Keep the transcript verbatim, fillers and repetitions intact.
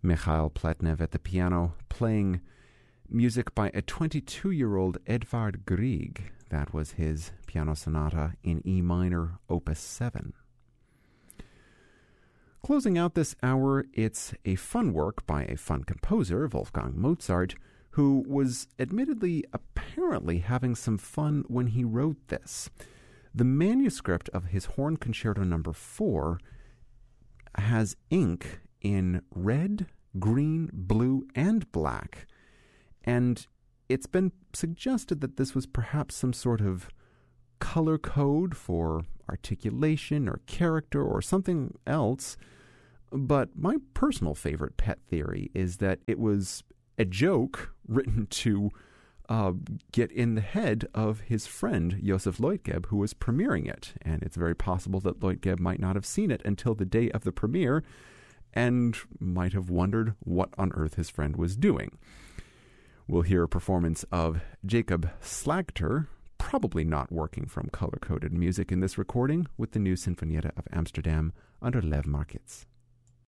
Michael Pletnev at the piano, playing music by a twenty-two-year-old Edvard Grieg. That was his piano sonata in E minor, opus seven. Closing out this hour, it's a fun work by a fun composer, Wolfgang Mozart, who was admittedly apparently having some fun when he wrote this. The manuscript of his Horn Concerto number four has ink in red, green, blue, and black, and it's been suggested that this was perhaps some sort of color code for articulation or character or something else. But my personal favorite pet theory is that it was a joke written to uh, get in the head of his friend Joseph Leutgeb, who was premiering it. And it's very possible that Leutgeb might not have seen it until the day of the premiere and might have wondered what on earth his friend was doing. We'll hear a performance of Jacob Slagter, probably not working from color-coded music in this recording, with the new Sinfonietta of Amsterdam under Lev Markitz.